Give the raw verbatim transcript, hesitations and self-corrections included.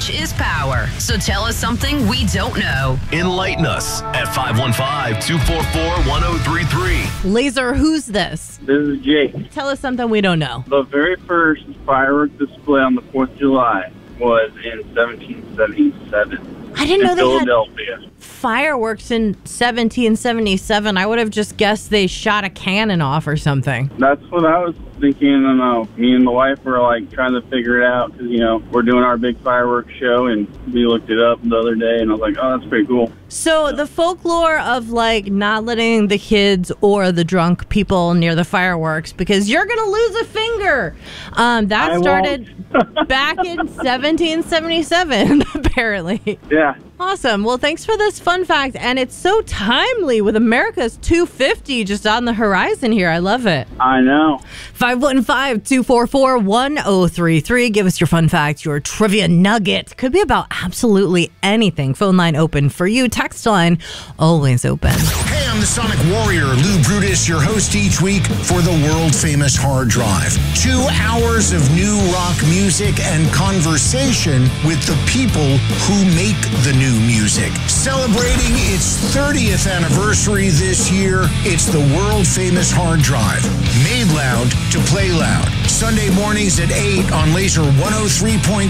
Knowledge is power. So tell us something we don't know. Enlighten us at five one five, two four four, one oh three three. Laser, who's this? This is Jake. Tell us something we don't know. The very first fireworks display on the fourth of July was in seventeen seventy-seven. I didn't know in they had Philadelphia. fireworks in seventeen seventy-seven. I would have just guessed they shot a cannon off or something. That's what I was thinking. I don't know. Me and the wife were like trying to figure it out because, you know, we're doing our big fireworks show and we looked it up the other day and I was like, oh, that's pretty cool. So the folklore of like not letting the kids or the drunk people near the fireworks because you're going to lose a finger. Um, that I started back in seventeen seventy-seven, apparently. Yeah. Awesome. Well, thanks for this fun fact. And it's so timely with America's two fifty just on the horizon here. I love it. I know. five one five, two four four, one oh three three. Give us your fun fact, your trivia nugget. Could be about absolutely anything. Phone line open for you. Text line always open. Hey, I'm the Sonic Warrior, Lou Brutus, your host each week for the world-famous Hard Drive. Two hours of new rock music and conversation with the people who make the new music. Celebrating its thirtieth anniversary this year, it's the world-famous Hard Drive. Made loud to play loud. Sunday mornings at eight on Laser one oh three point